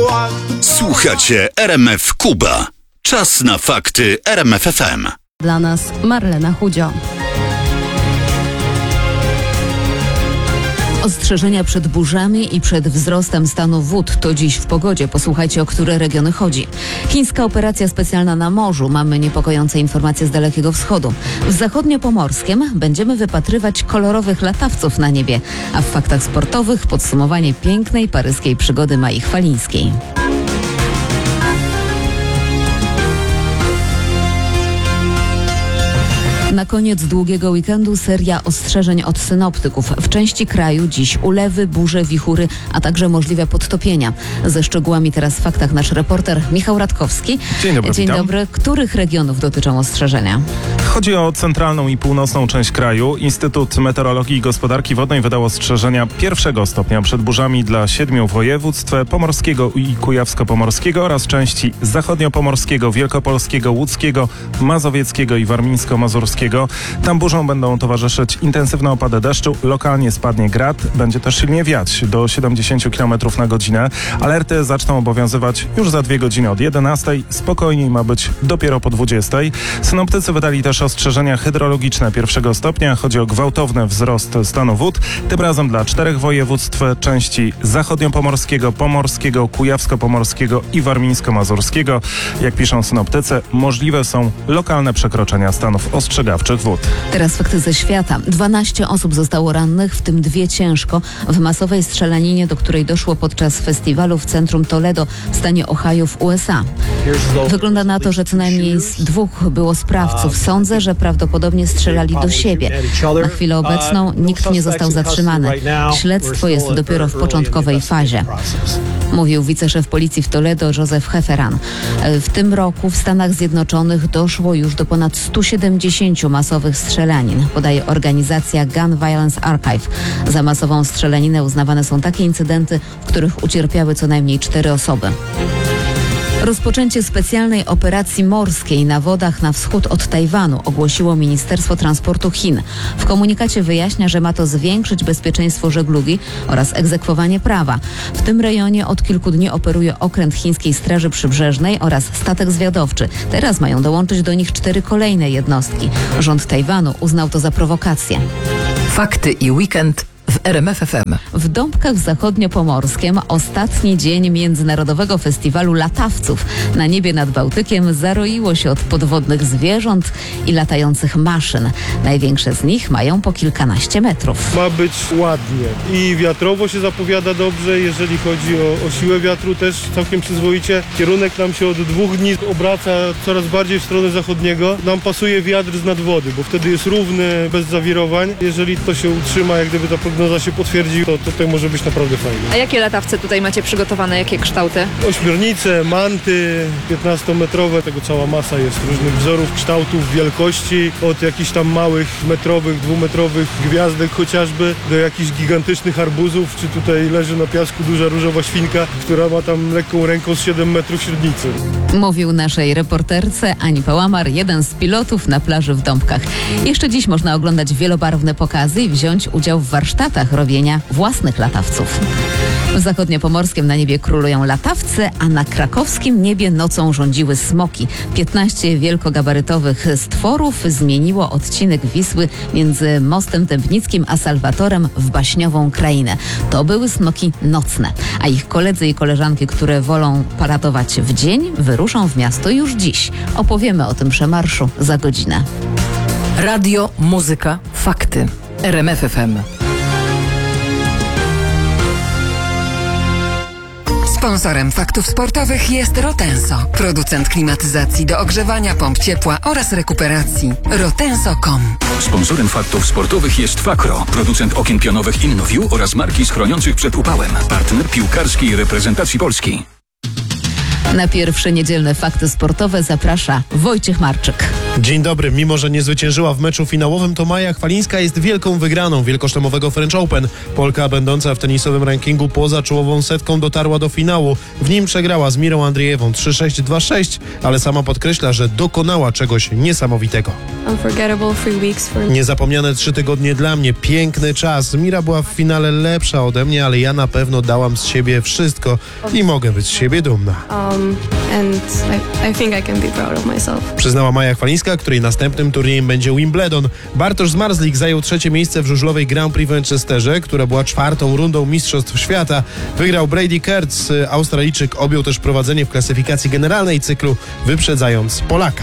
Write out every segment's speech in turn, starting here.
Słuchacie RMF Kuba. Czas na fakty RMF FM. Dla nas Marlena Chudzio. Ostrzeżenia przed burzami i przed wzrostem stanu wód to dziś w pogodzie. Posłuchajcie, o które regiony chodzi. Chińska operacja specjalna na morzu. Mamy niepokojące informacje z Dalekiego Wschodu. W zachodniopomorskiem będziemy wypatrywać kolorowych latawców na niebie. A w faktach sportowych podsumowanie pięknej paryskiej przygody Mai Chwalińskiej. Na koniec długiego weekendu seria ostrzeżeń od synoptyków. W części kraju dziś ulewy, burze, wichury, a także możliwe podtopienia. Ze szczegółami teraz w faktach nasz reporter Michał Radkowski. Dzień dobry. Dzień dobry. Których regionów dotyczą ostrzeżenia? Chodzi o centralną i północną część kraju. Instytut Meteorologii i Gospodarki Wodnej wydał ostrzeżenia 1. stopnia przed burzami dla 7 województw: pomorskiego i kujawsko-pomorskiego oraz części zachodniopomorskiego, wielkopolskiego, łódzkiego, mazowieckiego i warmińsko-mazurskiego. Tam burzom będą towarzyszyć intensywne opady deszczu, lokalnie spadnie grad, będzie też silnie wiać do 70 km na godzinę. Alerty zaczną obowiązywać już za 2 godziny od 11. Spokojniej ma być dopiero po 20. Synoptycy wydali też ostrzeżenia hydrologiczne 1. stopnia. Chodzi o gwałtowny wzrost stanu wód, tym razem dla 4 województw, części zachodniopomorskiego, pomorskiego, kujawsko-pomorskiego i warmińsko-mazurskiego. Jak piszą synoptycy, możliwe są lokalne przekroczenia stanów ostrzegawczych wód. Teraz fakty ze świata. 12 osób zostało rannych, w tym 2 ciężko, w masowej strzelaninie, do której doszło podczas festiwalu w centrum Toledo w stanie Ohio w USA. Wygląda na to, że co najmniej 2 było sprawców. Sądzę, że prawdopodobnie strzelali do siebie. Na chwilę obecną nikt nie został zatrzymany. Śledztwo jest dopiero w początkowej fazie, mówił wiceszef policji w Toledo Joseph Hefferan. W tym roku w Stanach Zjednoczonych doszło już do ponad 170 masowych strzelanin, podaje organizacja Gun Violence Archive. Za masową strzelaninę uznawane są takie incydenty, w których ucierpiały co najmniej 4 osoby. Rozpoczęcie specjalnej operacji morskiej na wodach na wschód od Tajwanu ogłosiło Ministerstwo Transportu Chin. W komunikacie wyjaśnia, że ma to zwiększyć bezpieczeństwo żeglugi oraz egzekwowanie prawa. W tym rejonie od kilku dni operuje okręt chińskiej Straży Przybrzeżnej oraz statek zwiadowczy. Teraz mają dołączyć do nich 4 kolejne jednostki. Rząd Tajwanu uznał to za prowokację. Fakty i weekend w RMF FM. W Dąbkach Zachodniopomorskiem ostatni dzień Międzynarodowego Festiwalu Latawców. Na niebie nad Bałtykiem zaroiło się od podwodnych zwierząt i latających maszyn. Największe z nich mają po kilkanaście metrów. Ma być ładnie i wiatrowo się zapowiada dobrze, jeżeli chodzi o siłę wiatru też całkiem przyzwoicie. Kierunek nam się od 2 dni obraca coraz bardziej w stronę zachodniego. Nam pasuje wiatr z nadwody, bo wtedy jest równy, bez zawirowań. Jeżeli to się utrzyma, jak gdyby ta prognoza się potwierdzi, to tutaj może być naprawdę fajnie. A jakie latawce tutaj macie przygotowane? Jakie kształty? Ośmiornice, manty 15-metrowe, tego cała masa jest różnych wzorów, kształtów, wielkości, od jakichś tam małych, metrowych, 2-metrowych gwiazdek chociażby, do jakichś gigantycznych arbuzów, czy tutaj leży na piasku duża różowa świnka, która ma tam lekką ręką z 7 metrów średnicy. Mówił naszej reporterce Ani Pałamar, jeden z pilotów na plaży w Dąbkach. Jeszcze dziś można oglądać wielobarwne pokazy i wziąć udział w warsztatach robienia własnych latawców. W zachodniopomorskim na niebie królują latawce, a na krakowskim niebie nocą rządziły smoki. 15 wielkogabarytowych stworów zmieniło odcinek Wisły między Mostem Dębnickim a Salwatorem w baśniową krainę. To były smoki nocne, a ich koledzy i koleżanki, które wolą paradować w dzień, wyruszą w miasto już dziś. Opowiemy o tym przemarszu za godzinę. Radio, muzyka, fakty. RMF FM. Sponsorem faktów sportowych jest Rotenso, producent klimatyzacji do ogrzewania, pomp ciepła oraz rekuperacji. Rotenso.com. Sponsorem faktów sportowych jest Fakro, producent okien pionowych InnoView oraz marki chroniących przed upałem. Partner piłkarskiej reprezentacji Polski. Na pierwsze niedzielne fakty sportowe zaprasza Wojciech Marczyk. Dzień dobry. Mimo że nie zwyciężyła w meczu finałowym, to Maja Chwalińska jest wielką wygraną wielkoszlemowego French Open. Polka, będąca w tenisowym rankingu poza czołową setką, dotarła do finału. W nim przegrała z Mirą Andrzejewą 3-6, 2-6, ale sama podkreśla, że dokonała czegoś niesamowitego. Niezapomniane 3 tygodnie dla mnie. Piękny czas. Mira była w finale lepsza ode mnie, ale ja na pewno dałam z siebie wszystko i mogę być z siebie dumna. Przyznała Maja Chwalińska, której następnym turniejem będzie Wimbledon. Bartosz Zmarzlik zajął 3. miejsce w żużlowej Grand Prix w Manchesterze, która była 4. rundą Mistrzostw Świata. Wygrał Brady Kertz. Australijczyk objął też prowadzenie w klasyfikacji generalnej cyklu, wyprzedzając Polaka.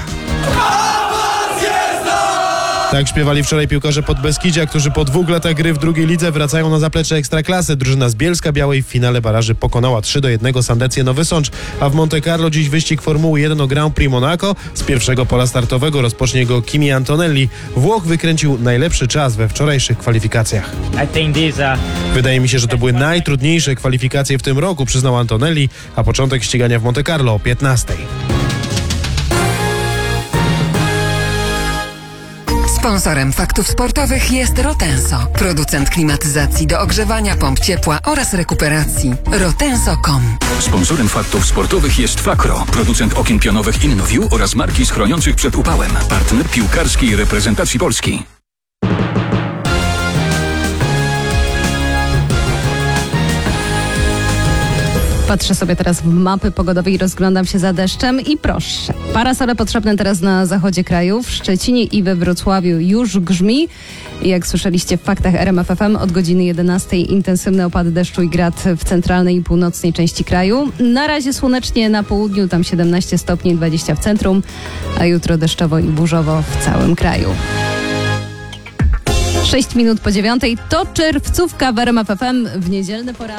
Tak śpiewali wczoraj piłkarze Podbeskidzia, którzy po 2 latach gry w drugiej lidze wracają na zaplecze Ekstraklasy. Drużyna z Bielska-Białej w finale baraży pokonała 3-1 Sandecję Nowy Sącz, a w Monte Carlo dziś wyścig Formuły 1 o Grand Prix Monaco. Z pierwszego pola startowego rozpocznie go Kimi Antonelli. Włoch wykręcił najlepszy czas we wczorajszych kwalifikacjach. Wydaje mi się, że to były najtrudniejsze kwalifikacje w tym roku, przyznał Antonelli, a początek ścigania w Monte Carlo o 15:00. Sponsorem Faktów Sportowych jest Rotenso, producent klimatyzacji do ogrzewania, pomp ciepła oraz rekuperacji. Rotenso.com. Sponsorem Faktów Sportowych jest Fakro, producent okien pionowych InnoView oraz marki schroniących przed upałem. Partner piłkarskiej reprezentacji Polski. Patrzę sobie teraz w mapy pogodowe i rozglądam się za deszczem i proszę, parasole potrzebne teraz na zachodzie kraju, w Szczecinie i we Wrocławiu już grzmi. Jak słyszeliście w faktach RMF FM, od godziny 11:00 intensywne opady deszczu i grad w centralnej i północnej części kraju. Na razie słonecznie na południu, tam 17 stopni, 20 w centrum, a jutro deszczowo i burzowo w całym kraju. 6 minut po 9:00 to czerwcówka w RMF FM w niedzielny poranek.